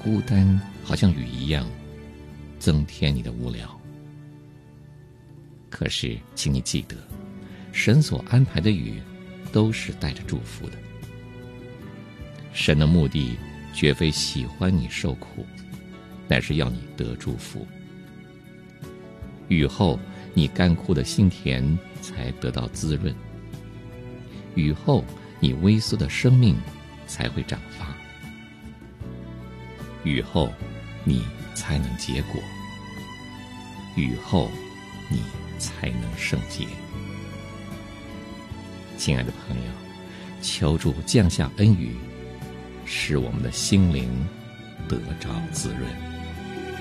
孤单好像雨一样，增添你的无聊。可是，请你记得，神所安排的雨都是带着祝福的。神的目的绝非喜欢你受苦，乃是要你得祝福。雨后，你干枯的心田才得到滋润；雨后，你微缩的生命才会长发；雨后，你才能结果；雨后，你才能圣洁。亲爱的朋友，求主降下恩雨，使我们的心灵得着滋润。